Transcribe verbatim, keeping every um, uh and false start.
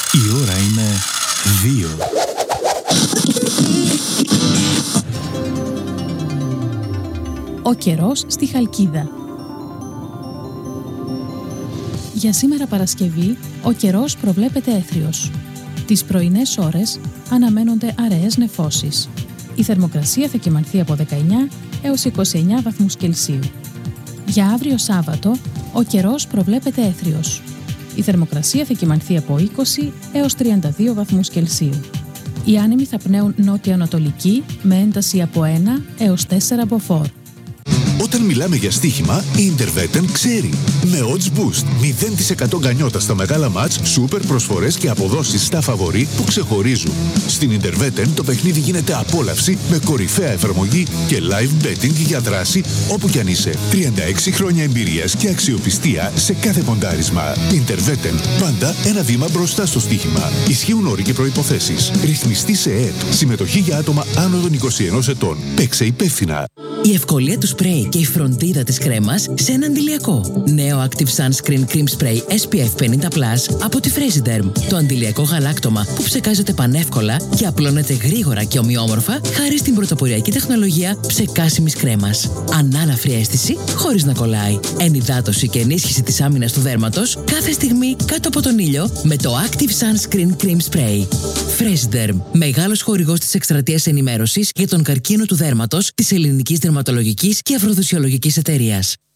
Η ώρα είναι δύο. Ο καιρός στη Χαλκίδα. Για σήμερα Παρασκευή, ο καιρός προβλέπεται έθριος. Τις πρωινές ώρες αναμένονται αραιές νεφώσεις. Η θερμοκρασία θα κυμανθεί από δεκαεννιά έως είκοσι εννιά βαθμούς Κελσίου. Για αύριο Σάββατο, ο καιρός προβλέπεται έθριος. Η θερμοκρασία θα κυμανθεί από είκοσι έως τριάντα δύο βαθμούς Κελσίου. Οι άνεμοι θα πνέουν νότια-ανατολική με ένταση από ένα έως τέσσερα μποφόρ. Όταν μιλάμε για στοίχημα, η Interveten ξέρει. Με Odds Boost, μηδέν τοις εκατό γκανιότα στα μεγάλα μάτς, σούπερ προσφορές και αποδόσεις στα φαβορί που ξεχωρίζουν. Στην Interveten το παιχνίδι γίνεται απόλαυση με κορυφαία εφαρμογή και live betting για δράση όπου κι αν είσαι. τριάντα έξι χρόνια εμπειρίας και αξιοπιστία σε κάθε ποντάρισμα. Interveten, πάντα ένα βήμα μπροστά στο στοίχημα. Ισχύουν όροι και προϋποθέσεις. Ρυθμιστή σε ΕΕΤ. Συμμετοχή για άτομα άνω των είκοσι ενός ετών. Παίξε υπεύθυνα. Η ευκολία του σπρέι και η φροντίδα της κρέμας σε ένα αντιλιακό. Νέο Active Sunscreen Cream Spray ες πι εφ πενήντα πλας από τη Fraserderm. Το αντιλιακό γαλάκτωμα που ψεκάζεται πανεύκολα και απλώνεται γρήγορα και ομοιόμορφα χάρη στην πρωτοποριακή τεχνολογία ψεκάσιμης κρέμας. Ανάλαφρη αίσθηση χωρίς να κολλάει. Ενυδάτωση και ενίσχυση της άμυνας του δέρματος κάθε στιγμή κάτω από τον ήλιο με το Active Sunscreen Cream Spray. Fraserderm, μεγάλος χορηγός της εκστρατείας ενημέρωσης για τον καρκίνο του δέρματος της ελληνικής δερματολογικής και αφροδισιολογικής εταιρείας.